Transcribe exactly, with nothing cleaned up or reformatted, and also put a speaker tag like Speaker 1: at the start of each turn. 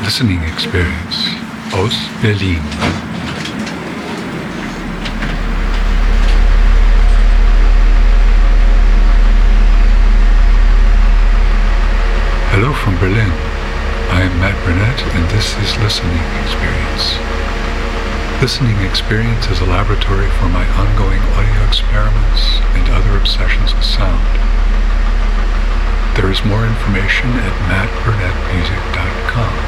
Speaker 1: listening experience aus Berlin. Hello from Berlin. I am Matt Burnett, and this is Listening Experience. Listening Experience is a laboratory for my ongoing audio experiments and other obsessions with sound. There is more information at matt burnett music dot com.